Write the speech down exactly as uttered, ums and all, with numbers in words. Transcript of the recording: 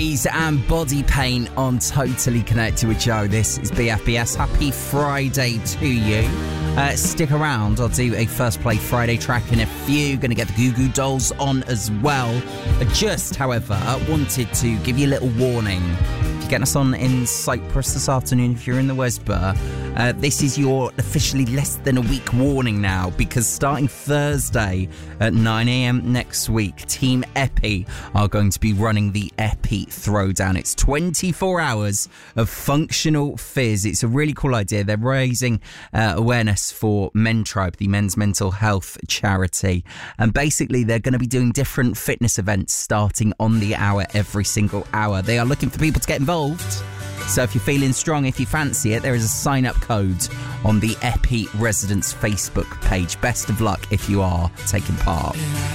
Ease and Body Pain on Totally Connected with Joe. This is B F B S. Happy Friday to you. Uh, stick around. I'll do a First Play Friday track in a few. Going to get the Goo Goo Dolls on as well. I just, however, wanted to give you a little warning. If you're getting us on in Cyprus this afternoon, if you're in the Westbur, uh, this is your officially less than a week warning now, because starting Thursday at nine a.m. next week, Team Epi are going to be running the Epi Throwdown. It's twenty-four hours of functional fizz. It's a really cool idea. They're raising uh, awareness for Men Tribe, the men's mental health charity. And basically, they're going to be doing different fitness events starting on the hour every single hour. They are looking for people to get involved. So if you're feeling strong, if you fancy it, there is a sign-up code on the Epi Residents Facebook page. Best of luck if you are taking part.